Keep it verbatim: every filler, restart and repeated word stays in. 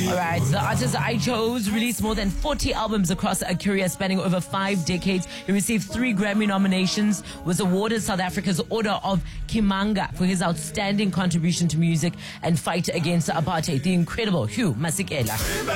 All right, the artist I chose released more than forty albums across a career spanning over five decades. He received three Grammy nominations, was awarded South Africa's Order of Kimanga for his outstanding contribution to music and fight against apartheid. The incredible Hugh Masekela.